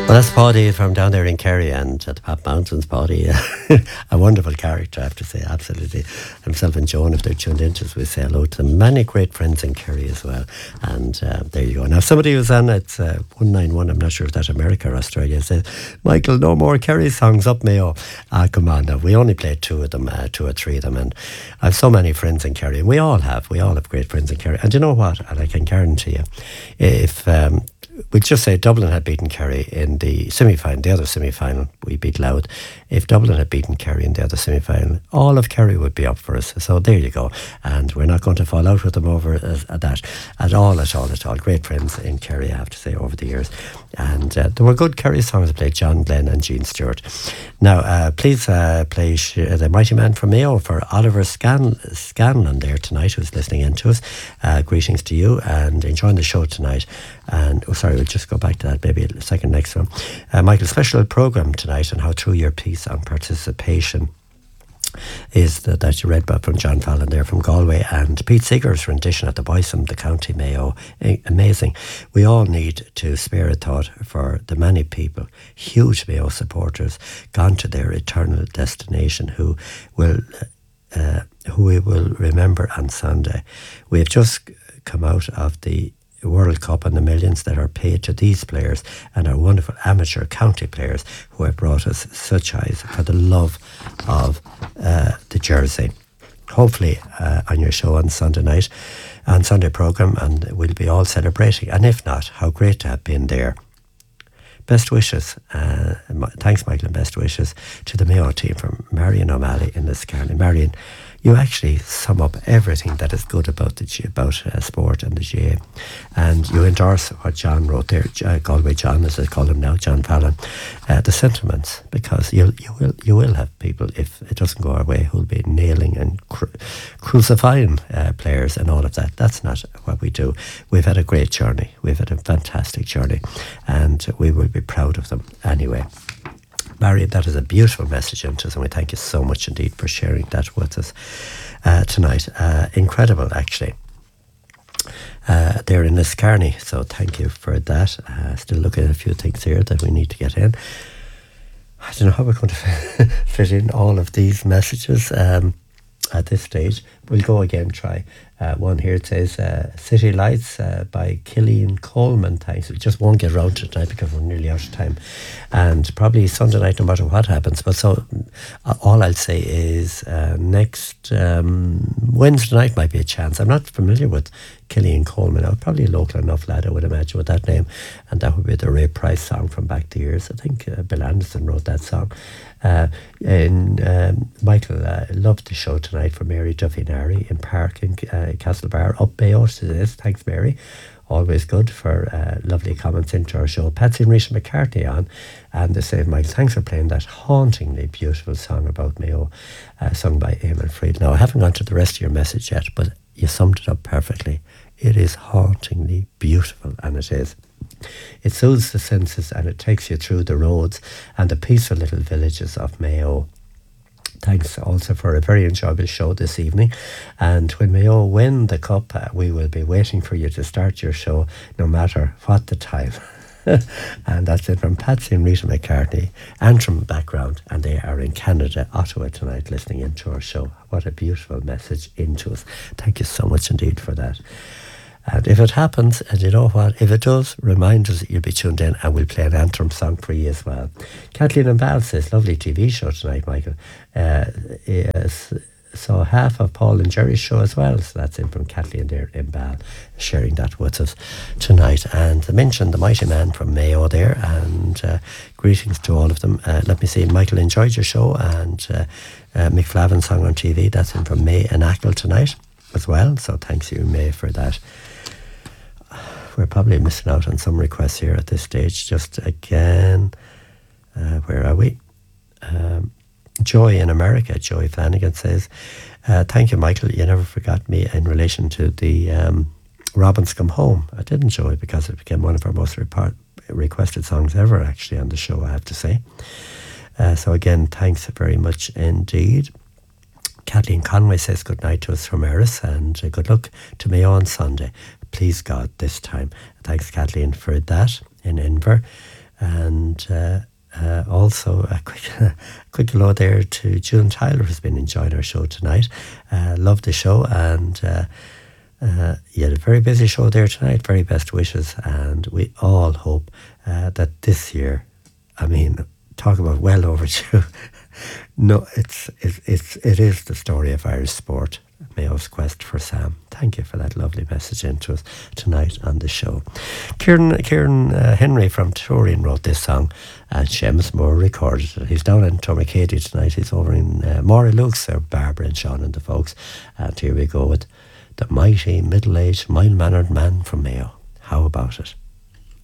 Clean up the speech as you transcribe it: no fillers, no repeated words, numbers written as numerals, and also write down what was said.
Well, that's Paddy from down there in Kerry and at the Pat Mountains. Paddy, a wonderful character, I have to say, absolutely. Himself and Joan, if they're tuned into us, we say hello to them. Many great friends in Kerry as well. And there you go. Now, somebody who's on it's 191, I'm not sure if that's America or Australia, says, Michael, no more Kerry songs up, Mayo. Come on now, we only played two or three of them. And I have so many friends in Kerry, and we all have great friends in Kerry. And you know what? And I can guarantee you, if we'll just say Dublin had beaten Kerry in the semi-final, the other semi-final, we beat Louth. If Dublin had beaten Kerry in the other semi-final, all of Kerry would be up for us. So there you go. And we're not going to fall out with them over that at all. Great friends in Kerry, I have to say, over the years. And there were good Kerry songs played, John Glenn and Jean Stewart. Now, please play The Mighty Man from Mayo for Oliver Scanlon there tonight, who's listening in to us. Greetings to you and enjoying the show tonight. And we'll just go back to that maybe a second next one. Michael's special programme tonight and how through your piece on participation is that you read about from John Fallon there from Galway, and Pete Seeger's rendition at the Boyson, the County Mayo. Amazing. We all need to spare a thought for the many people, huge Mayo supporters, gone to their eternal destination, who we will remember on Sunday. We have just come out of the World Cup and the millions that are paid to these players and our wonderful amateur county players who have brought us such highs for the love of the jersey. Hopefully on your show on Sunday night, on Sunday programme, and we'll be all celebrating. And if not, how great to have been there. Best wishes, thanks Michael, and best wishes to the Mayo team from Marion O'Malley in Liscarney. Marion, you actually sum up everything that is good about sport and the GA, and you endorse what John wrote there, Galway John, as I call him now, John Fallon, the sentiments, because you will have people, if it doesn't go our way, who'll be nailing and crucifying players and all of that. That's not what we do. We've had a great journey. We've had a fantastic journey, and we will be proud of them anyway. Barry, that is a beautiful message into us, and we thank you so much indeed for sharing that with us tonight. Incredible, actually. They're in Liscarney, so thank you for that. Still looking at a few things here that we need to get in. I don't know how we're going to fit in all of these messages at this stage. We'll go again, try one here. It says City Lights by Killian Coleman. Thanks. We just won't get around to it tonight because we're nearly out of time, and probably Sunday night no matter what happens. But so all I'll say is next Wednesday night might be a chance. I'm not familiar with Killian Coleman. Probably a local enough lad, I would imagine, with that name, and that would be the Ray Price song from back the years. I think Bill Anderson wrote that song. Michael loved the show tonight for Mary Duffy Nary in Park in Castlebar, up Mayo. Thanks, Mary. Always good for lovely comments into our show. Patsy and Risha McCartney on, and they say, Michael, thanks for playing that hauntingly beautiful song about Mayo, sung by Eamon Fried. Now, I haven't gone to the rest of your message yet, but you summed it up perfectly. It is hauntingly beautiful, and it is. It soothes the senses and it takes you through the roads and the peaceful little villages of Mayo. Thanks also for a very enjoyable show this evening. And when Mayo win the cup, we will be waiting for you to start your show, no matter what the time. And that's it from Patsy and Rita McCartney, Antrim background, and they are in Canada, Ottawa tonight, listening into our show. What a beautiful message into us. Thank you so much indeed for that. And if it happens, and you know what, if it does, remind us that you'll be tuned in and we'll play an Antrim song for you as well. Kathleen and Val says, lovely TV show tonight, Michael. Yes, so half of Paul and Jerry's show as well. So that's in from Kathleen there in Val, sharing that with us tonight. And they mentioned the Mighty Man from Mayo there, and greetings to all of them. Let me see, Michael enjoyed your show, and Mick Flavin's song on TV, that's in from May and Ackle tonight as well. So thanks you, May, for that. We're probably missing out on some requests here at this stage. Just again, where are we? Joy in America, Joy Flanagan says, thank you, Michael. You never forgot me in relation to the Robins Come Home. I didn't, Joy, because it became one of our most requested songs ever, actually, on the show, I have to say. So again, thanks very much indeed. Kathleen Conway says good night to us from Eris, and good luck to Mayo on Sunday. Please God, this time. Thanks, Kathleen, for that in Inver. And also a quick hello there to June Tyler, who's been enjoying our show tonight. Love the show, and you had a very busy show there tonight. Very best wishes, and we all hope that this year, I mean, talk about well overdue. No, it is the story of Irish sport. Mayo's quest for Sam. Thank you for that lovely message into us tonight on the show. Kieran Henry from Turin wrote this song, and Seamus Moore recorded it. He's down in Tourmakeady tonight. He's over in Maury Luke's there, Barbara and Sean and the folks. And here we go with the mighty, middle-aged, mild-mannered man from Mayo. How about it?